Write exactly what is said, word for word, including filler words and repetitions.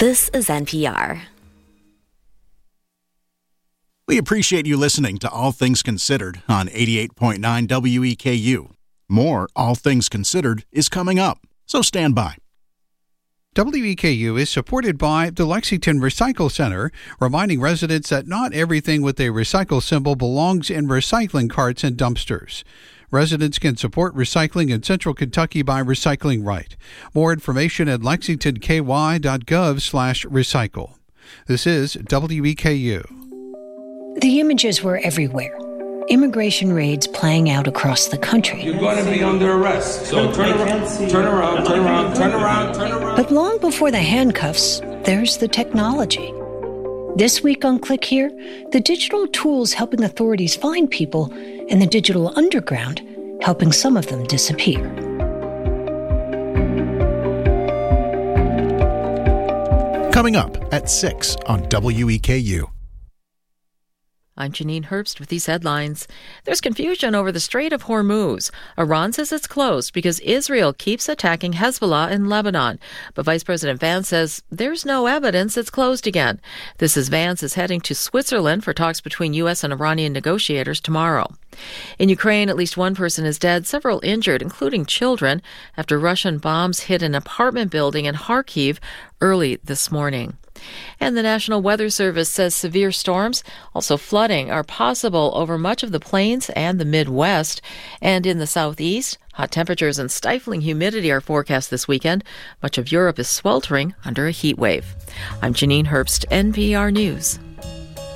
This is N P R. We appreciate you listening to All Things Considered on eighty-eight point nine W E K U. More All Things Considered is coming up, so stand by. W E K U is supported by the Lexington Recycle Center, reminding residents that not everything with a recycle symbol belongs in recycling carts and dumpsters. Residents can support recycling in Central Kentucky by recycling right. More information at lexington k y dot gov slash recycle. This is W E K U. The images were everywhere. Immigration raids playing out across the country. You're going to be under arrest. So turn around, turn around, turn around, turn around, turn around. But long before the handcuffs, there's the technology. This week on Click Here, the digital tools helping authorities find people and the digital underground helping some of them disappear. Coming up at six on W E K U. I'm Janine Herbst with these headlines. There's confusion over the Strait of Hormuz. Iran says it's closed because Israel keeps attacking Hezbollah in Lebanon. But Vice President Vance says there's no evidence it's closed again. This is Vance is heading to Switzerland for talks between U S and Iranian negotiators tomorrow. In Ukraine, at least one person is dead, several injured, including children, after Russian bombs hit an apartment building in Kharkiv early this morning. And the National Weather Service says severe storms, also flooding, are possible over much of the plains and the Midwest. And in the southeast, hot temperatures and stifling humidity are forecast this weekend. Much of Europe is sweltering under a heat wave. I'm Janine Herbst, N P R News.